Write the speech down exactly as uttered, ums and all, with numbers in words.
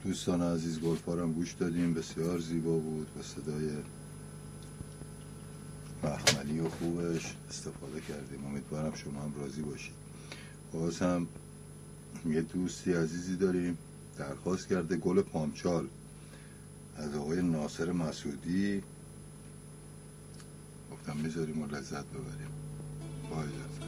دوستان عزیز گلفارم گوش دادیم، بسیار زیبا بود و صدای مخملی و خوبش استفاده کردیم. امیدوارم شما هم راضی باشید. باز هم یه دوستی عزیزی داریم درخواست کرده گل پامچال از آقای ناصر مسعودی، گفتم بذاریم و لذت ببریم. با اجازه.